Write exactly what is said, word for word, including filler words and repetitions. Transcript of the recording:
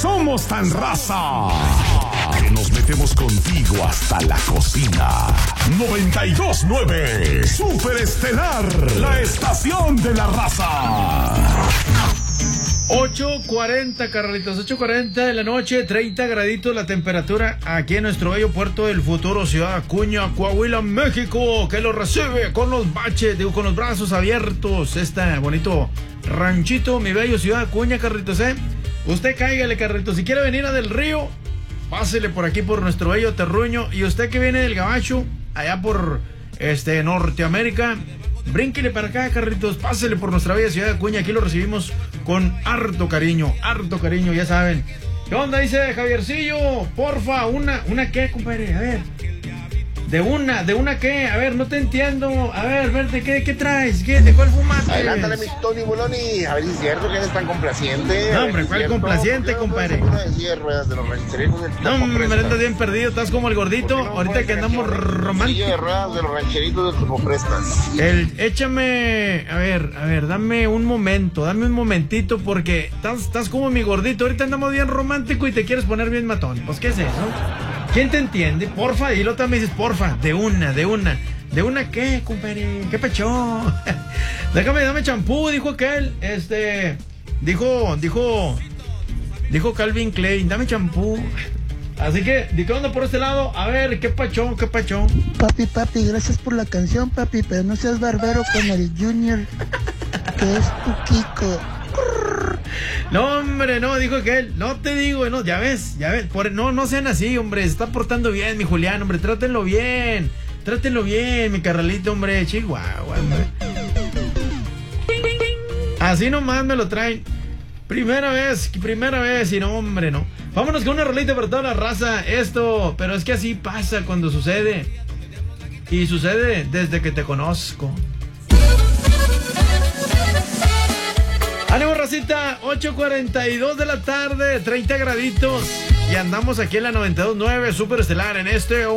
Somos tan raza que nos metemos contigo hasta la cocina. noventa y dos nueve Super Estelar, la estación de la raza. ocho cuarenta, Carlitos, ocho cuarenta de la noche, treinta graditos la temperatura aquí en nuestro bello puerto del futuro, Ciudad Acuña, Coahuila, México, que lo recibe con los baches, digo, con los brazos abiertos, este bonito ranchito, mi bello Ciudad Acuña, Carlitos, ¿eh? Usted cáigale, Carlitos, si quiere venir a Del Río, pásele por aquí por nuestro bello terruño, y usted que viene del Gabacho, allá por este Norteamérica, brínquele para acá, Carlitos, pásele por nuestra bella Ciudad de Acuña, aquí lo recibimos con harto cariño, harto cariño, ya saben. ¿Qué onda? Dice Javiercillo, porfa, una, ¿una qué, compadre? A ver, de una, ¿de una qué? A ver, no te entiendo, a ver, verte, ¿qué, qué traes? ¿Qué, ¿De cuál fumaste? Adelántale, mi Tony Boloni, a ver si es cierto que eres tan complaciente. No, hombre, ¿cuál complaciente, compadre? De ruedas de los rancheritos del No, hombre, andas bien perdido, estás como el gordito, no, ahorita que andamos románticos. de ruedas de los rancheritos del Turbo Prestas. El, échame, a ver, a ver, dame un momento, dame un momentito, porque estás, estás como mi gordito, ahorita andamos bien romántico y te quieres poner bien matón. Pues, ¿qué es eso? ¿Quién te entiende? Porfa, y luego también dices, porfa, de una, de una. ¿De una qué, compadre? ¿Qué pechó? Déjame, dame champú, dijo aquel, este, dijo, dijo, dijo Calvin Klein, dame champú. Así que, ¿de qué onda por este lado? A ver, ¿qué pachón, qué pachón? Papi, papi, gracias por la canción, papi, pero no seas barbero con el Junior, que es tu Kiko. No, hombre, no, dijo aquel, no te digo, no, ya ves, ya ves, por, no, no sean así, hombre, se está portando bien, mi Julián, hombre, trátenlo bien, trátenlo bien, mi carnalito, hombre, chihuahua, hombre. Así nomás me lo traen, primera vez, primera vez, y no, hombre, no. Vámonos con una rolita para toda la raza, esto, pero es que así pasa cuando sucede, y sucede desde que te conozco. ¡Ánimo, racita! ocho cuarenta y dos de la tarde, treinta graditos. Y andamos aquí en la noventa y dos nueve Super Estelar en este